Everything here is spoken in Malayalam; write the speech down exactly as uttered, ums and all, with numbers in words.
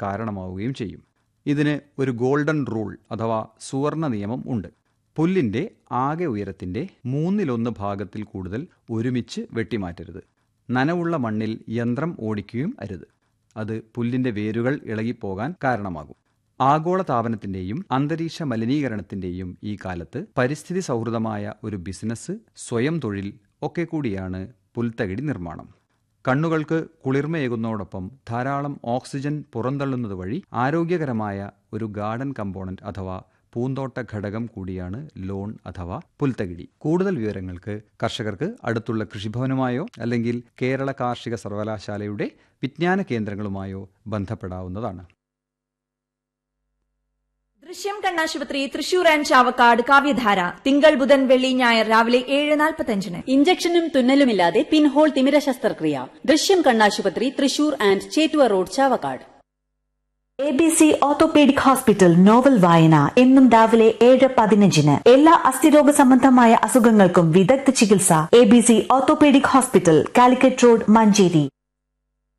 കാരണമാവുകയും ചെയ്യും. ഇതിന് ഒരു ഗോൾഡൻ റൂൾ അഥവാ സുവർണ നിയമം ഉണ്ട്. പുല്ലിൻ്റെ ആകെ ഉയരത്തിൻ്റെ മൂന്നിലൊന്ന് ഭാഗത്തിൽ കൂടുതൽ ഒരുമിച്ച് വെട്ടിമാറ്റരുത്. നനവുള്ള മണ്ണിൽ യന്ത്രം ഓടിക്കുകയും അരുത്. അത് പുല്ലിൻ്റെ വേരുകൾ ഇളകിപ്പോകാൻ കാരണമാകും. ആഗോളതാപനത്തിൻ്റെയും അന്തരീക്ഷ മലിനീകരണത്തിൻ്റെയും ഈ കാലത്ത് പരിസ്ഥിതി സൗഹൃദമായ ഒരു ബിസിനസ്, സ്വയം തൊഴിൽ ഒക്കെ കൂടിയാണ് പുൽത്തകിടി നിർമ്മാണം. കണ്ണുകൾക്ക് കുളിർമയേകുന്നതോടൊപ്പം ധാരാളം ഓക്സിജൻ പുറന്തള്ളുന്നത് വഴി ആരോഗ്യകരമായ ഒരു ഗാർഡൻ കമ്പോണന്റ് അഥവാ പൂന്തോട്ട ഘടകം കൂടിയാണ് ലോൺ അഥവാ പുൽത്തകിടി. കൂടുതൽ വിവരങ്ങൾക്ക് കർഷകർക്ക് അടുത്തുള്ള കൃഷിഭവനുമായോ അല്ലെങ്കിൽ കേരള കാർഷിക സർവകലാശാലയുടെ വിജ്ഞാന കേന്ദ്രങ്ങളുമായോ ബന്ധപ്പെടാവുന്നതാണ്. ദൃശ്യം കണ്ണാശുപത്രി തൃശൂർ ആൻഡ് ചാവക്കാട് കാവ്യധാര തിങ്കൾ ബുധൻ വെള്ളി ഞായർ രാവിലെ ഏഴ് നാൽപ്പത്തഞ്ചിന്. ഇഞ്ചക്ഷനും തുന്നലുമില്ലാതെ പിൻഹോൾ തിമിര ശസ്ത്രക്രിയ. ദൃശ്യം കണ്ണാശുപത്രി Thrissur and Chettuva road Chavakkad. A B C orthopaedic hospital novel വായന എന്നും രാവിലെ ഏഴ് പതിനഞ്ചിന്. എല്ലാ അസ്ഥിരോഗ സംബന്ധമായ അസുഖങ്ങൾക്കും വിദഗ്ധ ചികിത്സ. A B C orthopaedic hospital, Calicut road, Manjeri.